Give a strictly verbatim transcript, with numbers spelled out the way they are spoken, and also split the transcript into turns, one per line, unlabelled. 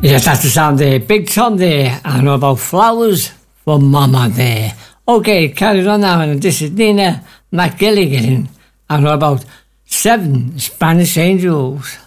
Yes, that's the Sunday, Big Sunday, and about flowers for Mama there. Okay, carry on now, and this is Nina McGilligan, and about seven Spanish angels.